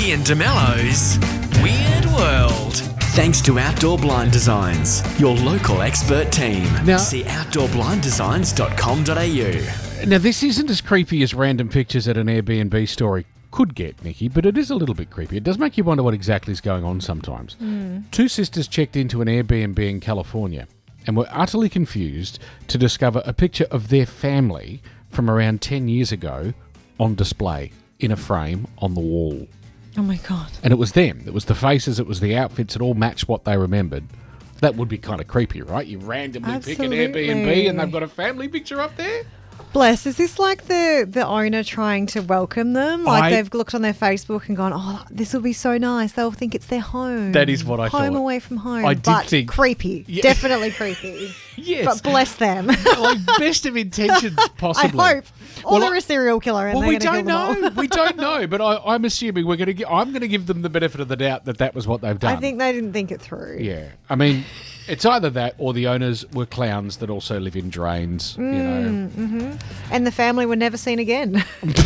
Nikki and DeMello's Weird World. Thanks to Outdoor Blind Designs, your local expert team. Now- See outdoorblindesigns.com.au. Now, this isn't as creepy as random pictures at an Airbnb story could get, Nikki, but it is a little bit creepy. It does make you wonder what exactly is going on sometimes. Two sisters checked into an Airbnb in California and were utterly confused to discover a picture of their family from around 10 years ago on display in a frame on the wall. Oh, my God. And it was them. It was the faces. It was the outfits. It all matched what they remembered. That would be kind of creepy, right? You randomly pick an Airbnb and they've got a family picture up there. Bless. Is this like the owner trying to welcome them? Like they've looked on their Facebook and gone, oh, this will be so nice. They'll think it's their home. That is what I thought. Home away from home. I did think... creepy. Yeah. Definitely creepy. Yes. But bless them. Like, best of intentions, possibly. I hope. Or they're a serial killer and we they're don't going to kill them all. We don't know, but I'm assuming I'm going to give them the benefit of the doubt that was what they've done. I think they didn't think it through. Yeah. I mean, it's either that or the owners were clowns that also live in drains, you know. Mm-hmm. And the family were never seen again.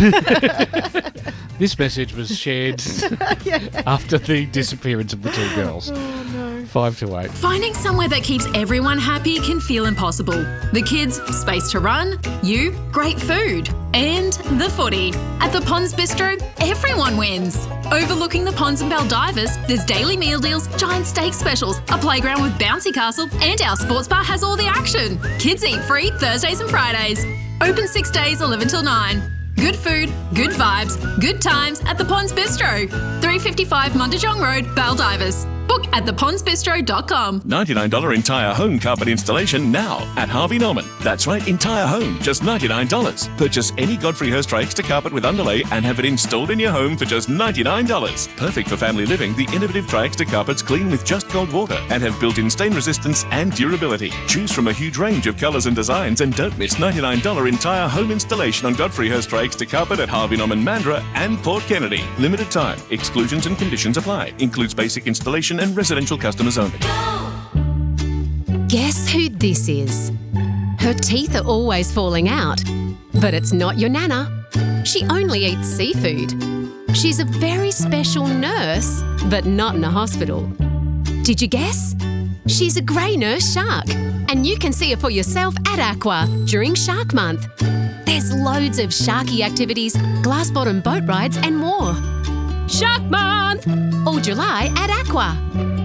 This message was shared after the disappearance of the two girls. Oh, no. 5 to 8. Finding somewhere that keeps everyone happy can feel impossible. The kids, space to run, you, great food, and the footy. At the Ponds Bistro, everyone wins. Overlooking the ponds and Baldivers, there's daily meal deals, giant steak specials, a playground with bouncy castle, and our sports bar has all the action. Kids eat free Thursdays and Fridays. Open 6 days, 11 till 9. Good food, good vibes, good times at the Ponds Bistro. 355 Mundajong Road, Baldivers. Book at thepondsbistro.com. $99 entire home carpet installation now at Harvey Norman. That's right, entire home, just $99. Purchase any Godfrey Hirst Extra carpet with underlay and have it installed in your home for just $99. Perfect for family living, the innovative Tri-Extra carpets clean with just cold water and have built-in stain resistance and durability. Choose from a huge range of colours and designs and don't miss $99 entire home installation on Godfrey Hirst Extra carpet at Harvey Norman, Mandurah and Port Kennedy. Limited time. Exclusions and conditions apply. Includes basic installation and residential customers only. Guess who this is? Her teeth are always falling out, but it's not your Nana. She only eats seafood. She's a very special nurse, but not in a hospital. Did you guess? She's a grey nurse shark, and you can see her for yourself at Aqua during Shark Month. There's loads of sharky activities, glass bottom boat rides and more. Shark Month! All July at Aqua.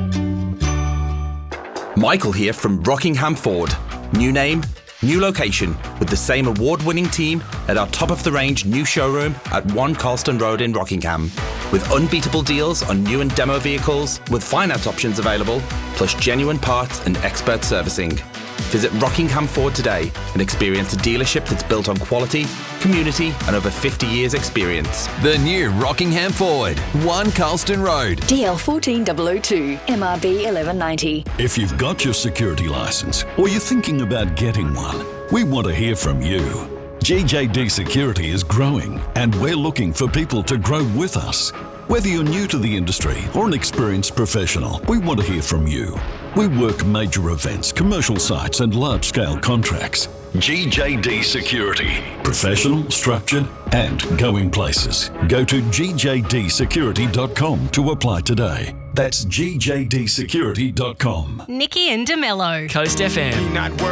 Michael here from Rockingham Ford. New name, new location, with the same award-winning team at our top-of-the-range new showroom at 1 Carlston Road in Rockingham. With unbeatable deals on new and demo vehicles, with finance options available, plus genuine parts and expert servicing. Visit Rockingham Ford today and experience a dealership that's built on quality, community and over 50 years experience. The new Rockingham Ford, 1 Carlston Road. DL 14002, MRB 1190. If you've got your security licence or you're thinking about getting one, we want to hear from you. GJD Security is growing and we're looking for people to grow with us. Whether you're new to the industry or an experienced professional, we want to hear from you. We work major events, commercial sites and large-scale contracts. GJD Security. Professional, structured and going places. Go to gjdsecurity.com to apply today. That's gjdsecurity.com. Nikki and DeMello. Coast FM.